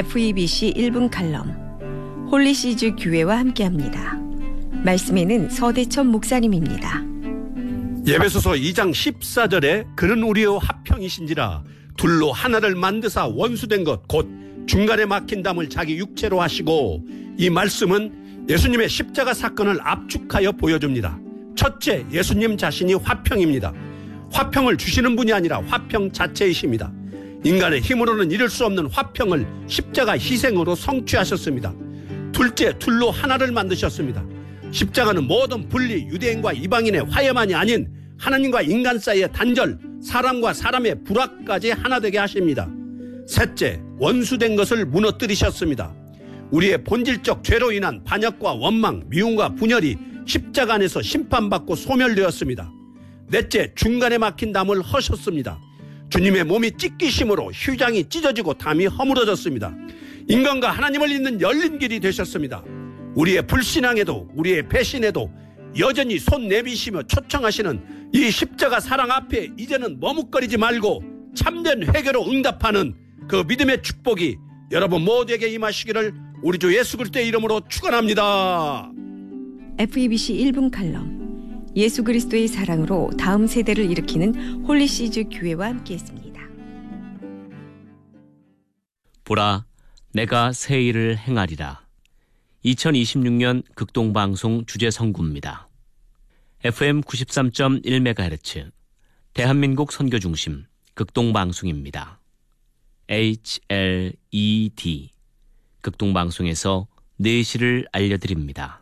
FEBC 1분 칼럼 홀리시즈 교회와 함께합니다. 말씀에는 서대천 목사님입니다. 예배소서 2장 14절에 그는 우리의 화평이신지라 둘로 하나를 만드사 원수된 것 곧 중간에 막힌 담을 자기 육체로 하시고, 이 말씀은 예수님의 십자가 사건을 압축하여 보여줍니다. 첫째, 예수님 자신이 화평입니다. 화평을 주시는 분이 아니라 화평 자체이십니다. 인간의 힘으로는 이룰 수 없는 화평을 십자가 희생으로 성취하셨습니다. 둘째, 둘로 하나를 만드셨습니다. 십자가는 모든 분리, 유대인과 이방인의 화해만이 아닌 하나님과 인간 사이의 단절, 사람과 사람의 불화까지 하나 되게 하십니다. 셋째, 원수된 것을 무너뜨리셨습니다. 우리의 본질적 죄로 인한 반역과 원망, 미움과 분열이 십자가 안에서 심판받고 소멸되었습니다. 넷째, 중간에 막힌 담을 허셨습니다. 주님의 몸이 찢기심으로 휴장이 찢어지고 담이 허물어졌습니다. 인간과 하나님을 잇는 열린 길이 되셨습니다. 우리의 불신앙에도 우리의 배신에도 여전히 손 내미시며 초청하시는 이 십자가 사랑 앞에 이제는 머뭇거리지 말고 참된 회개로 응답하는 그 믿음의 축복이 여러분 모두에게 임하시기를 우리 주 예수 그리스도의 이름으로 축원합니다. FEBC 1분 칼럼 예수 그리스도의 사랑으로 다음 세대를 일으키는 홀리시즈 교회와 함께했습니다. 보라, 내가 새 일을 행하리라. 2026년 극동방송 주제선구입니다. FM 93.1MHz 대한민국 선교중심 극동방송입니다. HLED 극동방송에서 내시를 알려드립니다.